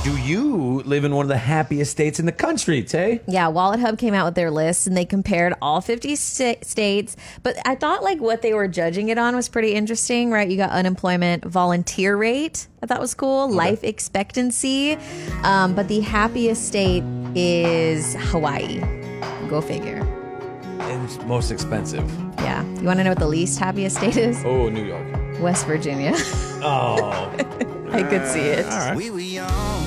do you live in one of the happiest states in the country, Tay? Yeah, Wallet Hub came out with their list and they compared all 50 states. But I thought like what they were judging it on was pretty interesting, right? You got unemployment, volunteer rate. I thought was cool. Okay. Life expectancy. But the happiest state is Hawaii. Go figure. And most expensive. Yeah. You want to know what the least happiest state is? Oh, New York. West Virginia. Oh. I could see it. All right. We were young,